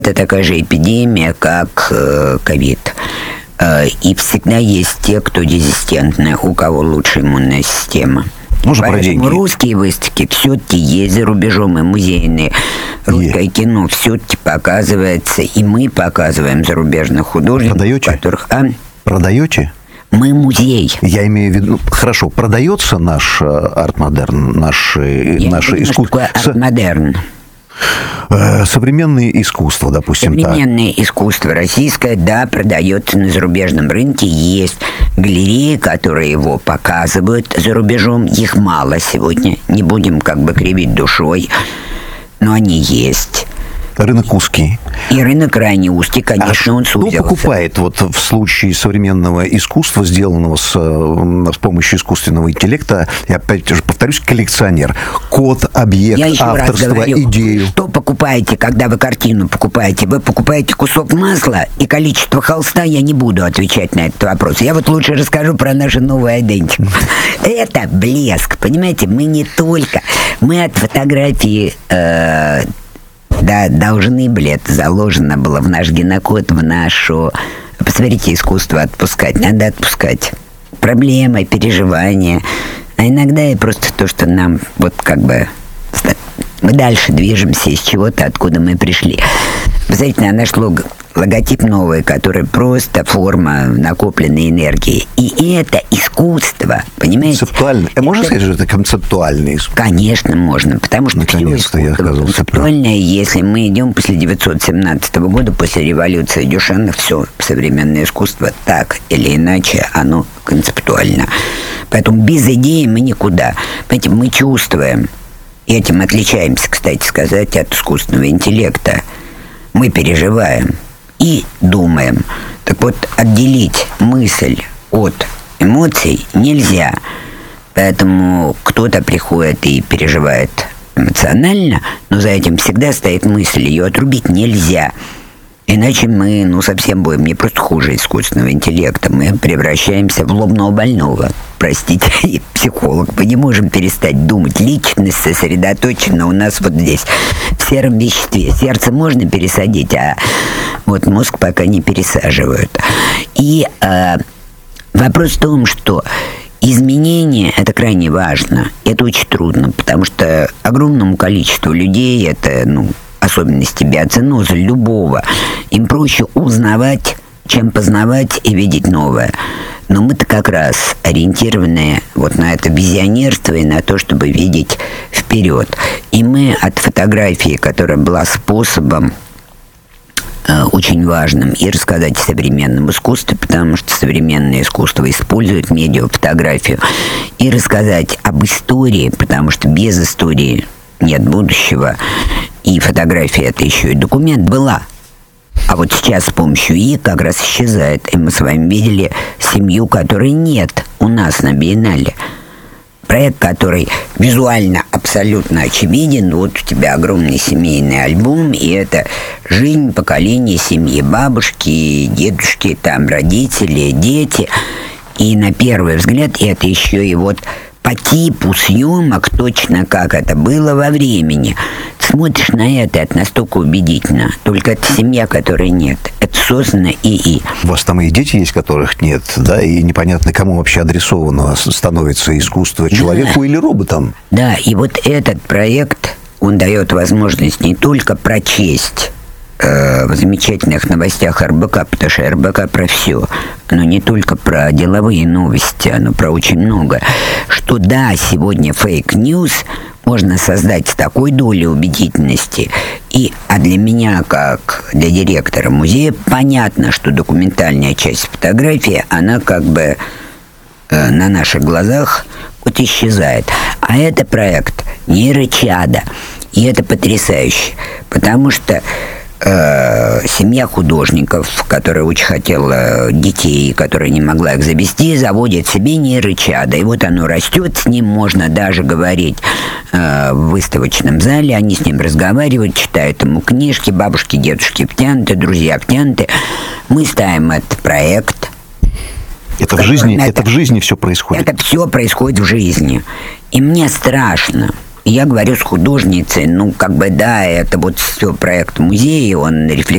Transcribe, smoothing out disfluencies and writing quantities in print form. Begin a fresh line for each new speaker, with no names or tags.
Это такая же эпидемия, как ковид. И всегда есть те, кто резистентны, у кого лучше иммунная система. Поэтому русские выставки все-таки есть за рубежом, и музейные. Русское кино все-таки показывается, и мы показываем зарубежных художников.
Продаете? Продаете?
Мы музей.
Я имею в виду, хорошо, продается наш арт-модерн, наше искусство?
Что такое арт-модерн?
Современное искусство, допустим.
Современное искусство российское, да, продается на зарубежном рынке. Есть галереи, которые его показывают за рубежом. Их мало сегодня. Не будем как бы кривить душой. Но они есть.
Рынок узкий.
И рынок крайне узкий, конечно, он сузился.
Кто покупает вот в случае современного искусства, сделанного с помощью искусственного интеллекта, я опять же повторюсь, коллекционер, код, объект, авторство, идею?
Что покупаете, когда вы картину покупаете? Вы покупаете кусок масла и количество холста? Я не буду отвечать на этот вопрос. Я вот лучше расскажу про нашу новую идентику. Это блеск, понимаете? Мы не только... Мы от фотографии... Да, должны были, это заложено было в наш генокод, в нашу... Посмотрите, искусство отпускать. Надо отпускать. Проблемы, переживания. А иногда и просто то, что нам вот как бы... Мы дальше движемся из чего-то, откуда мы пришли. Посмотрите на наш логотип новый, который просто форма накопленной энергии. И это искусство, понимаете?
Концептуально. Можно сказать, что это концептуальное искусство?
Конечно, можно, потому что
наконец-то я оказался
концептуальное, если мы идем после 917 года, после революции Дюшана, все современное искусство так или иначе, оно концептуально. Поэтому без идеи мы никуда. Понимаете, мы чувствуем. И этим отличаемся, кстати сказать, от искусственного интеллекта. Мы переживаем и думаем. Так вот, отделить мысль от эмоций нельзя. Поэтому кто-то приходит и переживает эмоционально, но за этим всегда стоит мысль. Ее отрубить нельзя. Иначе мы, совсем будем не просто хуже искусственного интеллекта, мы превращаемся в лобного больного. Простите, психолог, мы не можем перестать думать. Личность сосредоточена у нас вот здесь, в сером веществе. Сердце можно пересадить, а вот мозг пока не пересаживают. И вопрос в том, что изменение – это крайне важно. Это очень трудно, потому что огромному количеству людей это, особенности биоценоза любого, им проще узнавать, чем познавать и видеть новое. Но мы-то как раз ориентированы вот на это визионерство и на то, чтобы видеть вперед. И мы от фотографии, которая была способом очень важным и рассказать о современном искусстве, потому что современное искусство использует медиафотографию, и рассказать об истории, потому что без истории нет будущего, и фотография это еще и документ была. А вот сейчас с помощью ИИ как раз исчезает. И мы с вами видели семью, которой нет у нас на Биеннале. Проект, который визуально абсолютно очевиден. Вот у тебя огромный семейный альбом, и это жизнь поколения семьи. Бабушки, дедушки, там родители, дети. И на первый взгляд это еще и вот по типу съемок, точно как это было во времени. Ты смотришь на это настолько убедительно. Только это семья, которой нет. Это создано ИИ.
У вас там и дети есть, которых нет, да? И непонятно, кому вообще адресовано становится искусство, человеку или роботам.
Да, и вот этот проект, он дает возможность не только прочесть в замечательных новостях РБК, потому что РБК про все, но не только про деловые новости, оно про очень много, что да, сегодня фейк-ньюс можно создать с такой долей убедительности. А для меня, как для директора музея, понятно, что документальная часть фотографии, она как бы на наших глазах вот исчезает. А это проект нейрочада. И это потрясающе, потому что семья художников, которая очень хотела детей, которая не могла их завести, заводит себе нейрочадо. И вот оно растет, с ним можно даже говорить в выставочном зале, они с ним разговаривают, читают ему книжки, бабушки, дедушки втянуты, друзья втянуты. Мы ставим этот проект.
Это в жизни все происходит?
Это все происходит в жизни. И мне страшно, Я говорю с художницей, это вот все проект музея, он